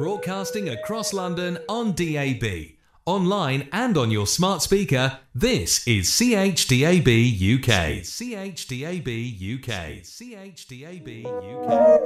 Broadcasting across London on DAB, online and on your smart speaker, this is CHDAB UK. CHDAB UK. CHDAB UK.